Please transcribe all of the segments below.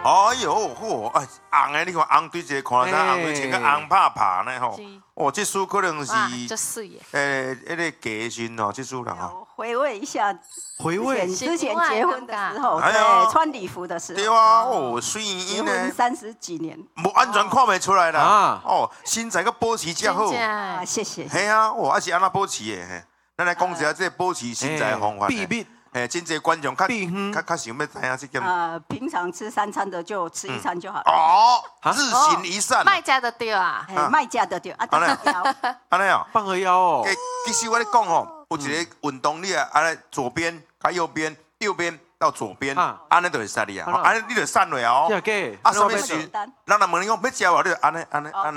哎呦，嚯，哎，红的，你看红对一个看啥，红对穿个红拍拍呢吼。哦，这首可能是就水耶。 那个家训哦，这首啦哈。 回味一下， 回味之前结婚的时候， 哎对，穿礼服的时候。 对啊，哦，水莹莹呢。 结婚30几年。 无安全看袂出来啦。啊。哦，身材个保持真好。 啊，谢谢。 系啊，哦，还是安那保持的。咱来讲一下这保持身材方法。 秘密。 真侪观众较想要知影这件。 平常吃3餐的就吃1餐就好了。 哦，日行一善。 卖家的对啊， 卖家的对啊，安尼。 安尼哦， 放个腰哦。 其实我咧讲吼，有一个运动你啊，安尼左边加右边，右边到左边，安尼就会使你啊，安尼你就散落哦。 真假？ 啊，什么事？人若问你讲要食无，你就安尼。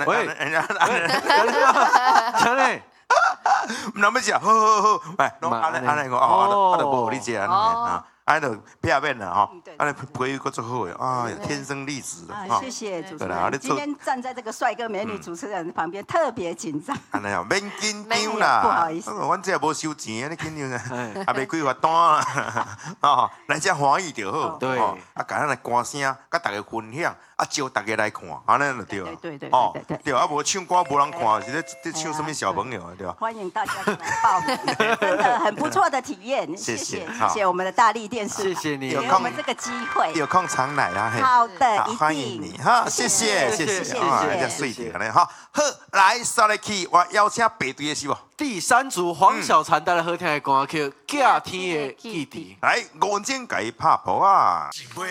喂。 唔通要食，好，哎，拢安尼个哦，啊，就无你食安尼啊，安尼就片面啦吼，安尼培育个足好诶，哎呀，天生丽质的。 谢谢主持人，今天站在这个帅哥美女主持人旁边，特别紧张。 安尼哦，免紧张啦， 不好意思， 阮这也无收钱，你紧张啊？也未规划单啊，哦，咱只欢喜就好， 对， 啊，甲咱来歌声，甲大家分享，啊，招大家来看，安尼就对了。 对， 对，啊，无唱歌无人看，是咧唱什么小朋友对吧？ 欢迎大家来报名，真的很不错的体验，谢谢我们的大力电视， 谢谢你， 给我们这个机会， 有空常来啊， 好的， 欢迎你哈，谢谢，啊，人家水点咧哈，好，来刷来去，我邀请白队的是不？ 第3组黄小婵带来好听的歌曲《夏天的记忆》， 来，吴静给拍谱啊。